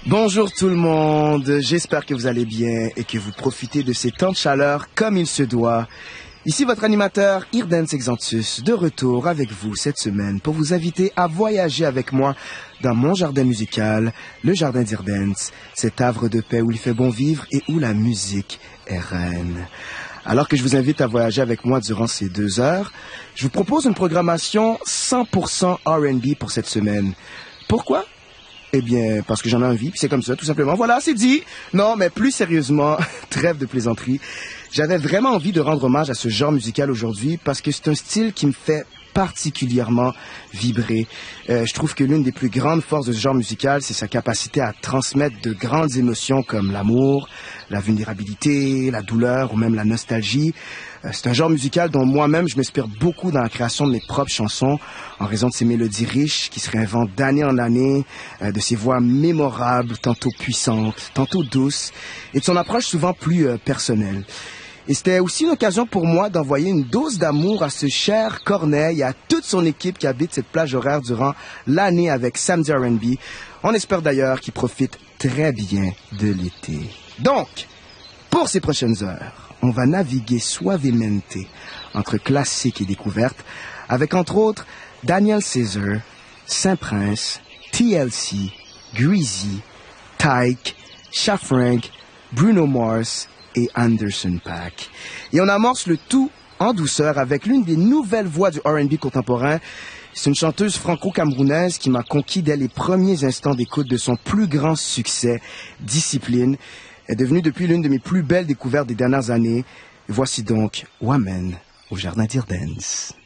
Bonjour tout le monde, j'espère que vous allez bien et que vous profitez de ces temps de chaleur comme il se doit. Ici votre animateur Irdens Exantus, de retour avec vous cette semaine pour vous inviter à voyager avec moi dans mon jardin musical, le jardin d'Irdens, cet havre de paix où il fait bon vivre et où la musique est reine. Alors que je vous invite à voyager avec moi durant ces 2 heures, je vous propose une programmation 100% R&B pour cette semaine. Pourquoi? Eh bien, parce que j'en ai envie, puis c'est comme ça, tout simplement. Voilà, c'est dit. Non, mais plus sérieusement, trêve de plaisanterie. J'avais vraiment envie de rendre hommage à ce genre musical aujourd'hui parce que c'est un style qui me fait particulièrement vibrer. Je trouve que l'une des plus grandes forces de ce genre musical, c'est sa capacité à transmettre de grandes émotions comme l'amour, la vulnérabilité, la douleur ou même la nostalgie. C'est un genre musical dont moi-même je m'inspire beaucoup dans la création de mes propres chansons en raison de ses mélodies riches qui se réinventent d'année en année, de ses voix mémorables, tantôt puissantes, tantôt douces, et de son approche souvent plus personnelle. Et c'était aussi une occasion pour moi d'envoyer une dose d'amour à ce cher Corneille et à toute son équipe qui habite cette plage horaire durant l'année avec Samedi R&B. On espère d'ailleurs qu'il profite très bien de l'été. Donc, pour ces prochaines heures, on va naviguer suavemente entre classiques et découvertes avec entre autres Daniel Caesar, Saint-Prince, TLC, Greasy, Tyke, Shafrank, Bruno Mars et Anderson .Paak. Et on amorce le tout en douceur avec l'une des nouvelles voix du R&B contemporain. C'est une chanteuse franco-camerounaise qui m'a conquis dès les premiers instants d'écoute de son plus grand succès, Discipline, est devenue depuis l'une de mes plus belles découvertes des dernières années. Voici donc Wamen au jardin d'Irdens.